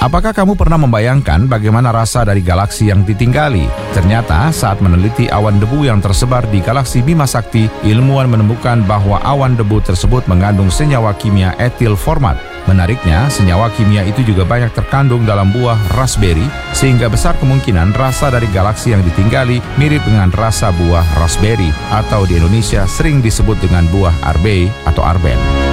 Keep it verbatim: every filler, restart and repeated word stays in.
Apakah kamu pernah membayangkan bagaimana rasa dari galaksi yang ditinggali? Ternyata saat meneliti awan debu yang tersebar di galaksi Bima Sakti, ilmuwan menemukan bahwa awan debu tersebut mengandung senyawa kimia etil format. Menariknya, senyawa kimia itu juga banyak terkandung dalam buah raspberry, sehingga besar kemungkinan rasa dari galaksi yang ditinggali mirip dengan rasa buah raspberry, atau di Indonesia sering disebut dengan buah arbe atau arben.